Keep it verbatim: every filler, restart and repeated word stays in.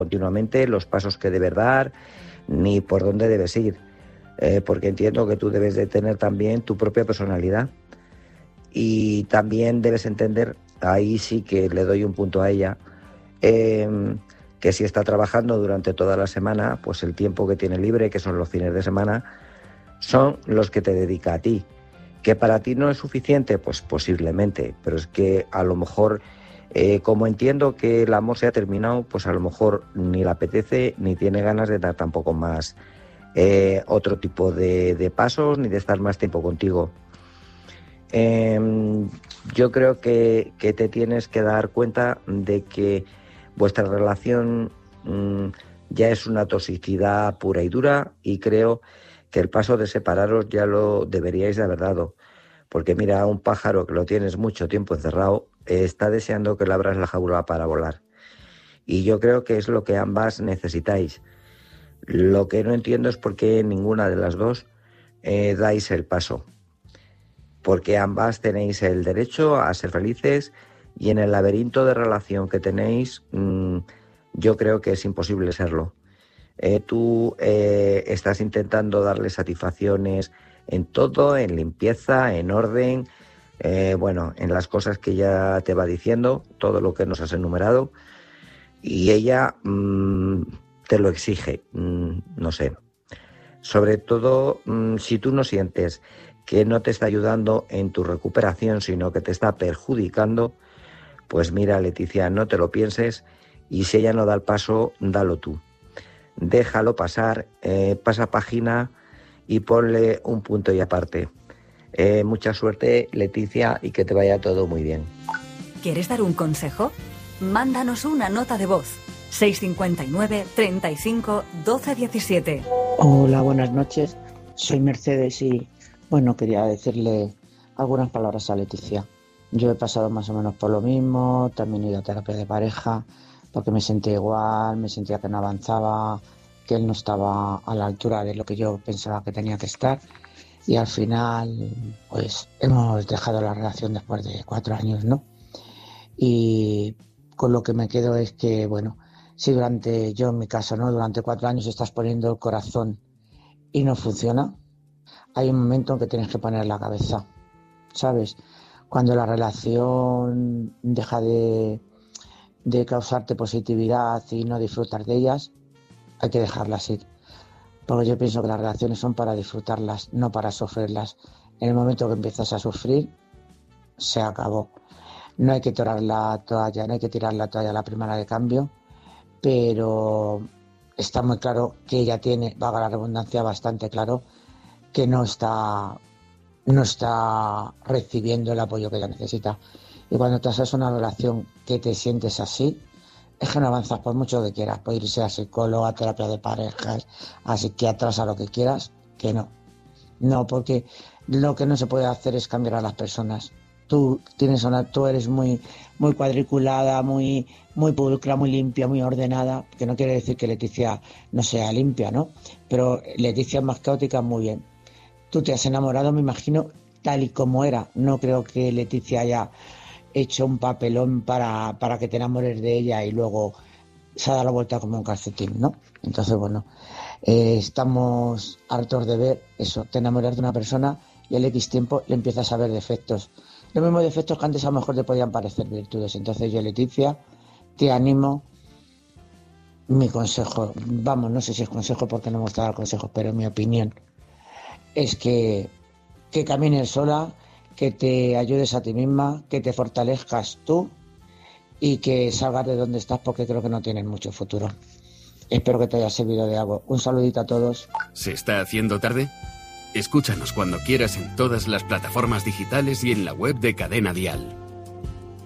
continuamente los pasos que debes dar ni por dónde debes ir, eh, porque entiendo que tú debes de tener también tu propia personalidad y también debes entender, ahí sí que le doy un punto a ella, eh, que si está trabajando durante toda la semana, pues el tiempo que tiene libre, que son los fines de semana, son los que te dedica a ti. ¿Que para ti no es suficiente? Pues posiblemente, pero es que a lo mejor, eh, como entiendo que el amor se ha terminado, pues a lo mejor ni le apetece ni tiene ganas de dar tampoco más eh, otro tipo de, de pasos ni de estar más tiempo contigo. Eh, yo creo que, que te tienes que dar cuenta de que vuestra relación mmm, ya es una toxicidad pura y dura, y creo que el paso de separaros ya lo deberíais de haber dado, porque mira, un pájaro que lo tienes mucho tiempo encerrado eh, está deseando que le abras la jaula para volar, y yo creo que es lo que ambas necesitáis. Lo que no entiendo es por qué ninguna de las dos eh, dais el paso, porque ambas tenéis el derecho a ser felices, y en el laberinto de relación que tenéis mmm, yo creo que es imposible serlo. Eh, tú eh, estás intentando darle satisfacciones en todo, en limpieza, en orden, eh, bueno, en las cosas que ella te va diciendo, todo lo que nos has enumerado, y ella mmm, te lo exige, mmm, no sé. Sobre todo, mmm, si tú no sientes que no te está ayudando en tu recuperación, sino que te está perjudicando, pues mira, Leticia, no te lo pienses, y si ella no da el paso, dalo tú. Déjalo pasar, eh, pasa página y ponle un punto y aparte. Eh, mucha suerte, Leticia, y que te vaya todo muy bien. ¿Quieres dar un consejo? Mándanos una nota de voz. seis cinco nueve, treinta y cinco, doce diecisiete. Hola, buenas noches. Soy Mercedes y, bueno, quería decirle algunas palabras a Leticia. Yo he pasado más o menos por lo mismo, también he ido a terapia de pareja, porque me sentía igual, me sentía que no avanzaba, que él no estaba a la altura de lo que yo pensaba que tenía que estar, y al final pues hemos dejado la relación después de cuatro años, ¿no? Y con lo que me quedo es que, bueno, si durante, yo en mi caso, ¿no? Durante cuatro años estás poniendo el corazón y no funciona, hay un momento en que tienes que poner la cabeza, ¿sabes? Cuando la relación deja de de causarte positividad y no disfrutar de ellas, hay que dejarlas ir. Porque yo pienso que las relaciones son para disfrutarlas, no para sufrirlas. En el momento que empiezas a sufrir, se acabó. No hay que tirar la toalla, no hay que tirar la toalla a la primera de cambio, pero está muy claro que ella tiene, valga la redundancia, bastante claro que no está, no está recibiendo el apoyo que ella necesita. Y cuando te haces una relación que te sientes así, es que no avanzas por mucho que quieras. Puedes irse a psicólogo, a terapia de parejas, a psiquiatras, a lo que quieras, que no. No, porque lo que no se puede hacer es cambiar a las personas. Tú tienes una, tú eres muy, muy cuadriculada, muy, muy pulcra, muy limpia, muy ordenada, que no quiere decir que Leticia no sea limpia, ¿no? Pero Leticia es más caótica, muy bien. Tú te has enamorado, me imagino, tal y como era. No creo que Leticia haya hecho un papelón para, para que te enamores de ella y luego se ha dado la vuelta como un calcetín, ¿no? Entonces, bueno, eh, estamos hartos de ver eso, te enamoras de una persona y al X tiempo le empiezas a ver defectos. Los mismos defectos que antes a lo mejor te podían parecer virtudes. Entonces yo, Leticia, te animo, mi consejo, vamos, no sé si es consejo porque no me gusta dar consejos, pero mi opinión es que, que camines sola, que te ayudes a ti misma, que te fortalezcas tú y que salgas de donde estás, porque creo que no tienes mucho futuro. Espero que te haya servido de algo. Un saludito a todos. ¿Se está haciendo tarde? Escúchanos cuando quieras en todas las plataformas digitales y en la web de Cadena Dial.